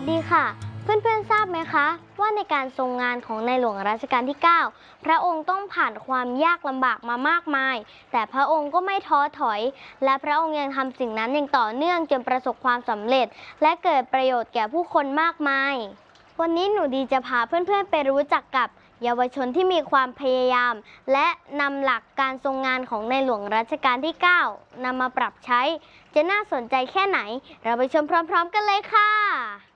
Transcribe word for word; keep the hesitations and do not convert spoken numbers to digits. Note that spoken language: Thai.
ดีค่ะเพื่อนๆทราบไหมคะว่าในการทรงงานของในหลวงรัชกาลที่ เก้า พระองค์ต้องผ่านความยากลำบากมามากมายแต่พระองค์ก็ไม่ท้อถอยและพระองค์ยังทำสิ่งนั้นอย่างต่อเนื่องจนประสบความสำเร็จและเกิดประโยชน์แก่ผู้คนมากมายวันนี้หนูดีจะพาเพื่อนๆไปรู้จักกับเยาวชนที่มีความพยายามและนำหลักการทรงงานของในหลวงรัชกาลที่ เก้านำมาปรับใช้จะน่าสนใจแค่ไหนเราไปชมพร้อมๆกันเลยค่ะ